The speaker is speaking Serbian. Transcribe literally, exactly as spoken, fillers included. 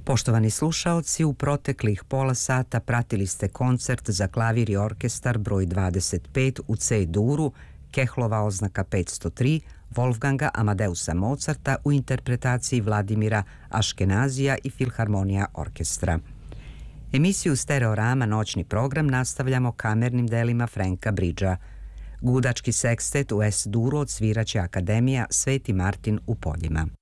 Poštovani slušaoci, u proteklih pola sata pratili ste koncert za klavir i orkestar broj dvadeset pet u C-duru, Kehlova oznaka petsto tri, Wolfganga Amadeusa Mozarta u interpretaciji Vladimira Aškenazija i Filharmonija orkestra. Emisiju Stereorama noćni program nastavljamo kamernim delima Franka Bridgea. Gudački sekstet u S-duru odsviraće Akademija Sveti Martin u Poljima.